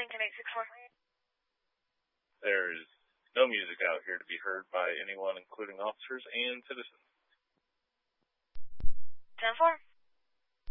Lincoln 864. There is no music out here to be heard by anyone, including officers and citizens. 10-4.